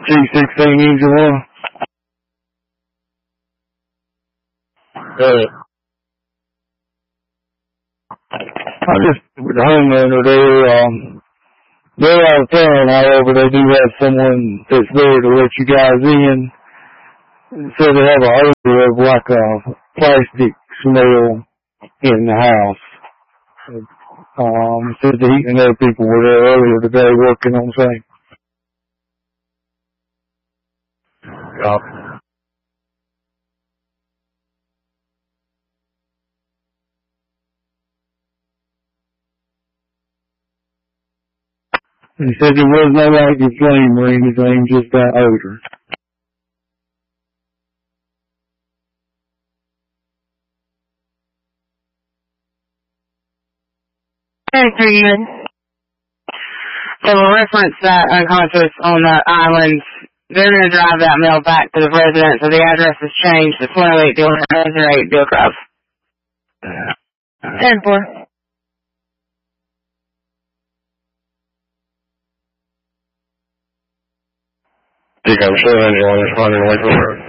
G16 Engine 1. I just, with the homeowner there, they're out of town, however, they do have someone that's there to let you guys in. So they have a odor of like a plastic smell in the house. Said the heat and other people were there earlier today working on things. He said there was no active flame or anything, just that odor. Hey, Freeman. So we'll reference that unconscious on the island. They're going to drive that mail back to the residence, so the address has changed to 208 Deal Drive. 10-4. You can show anyone responding away from her.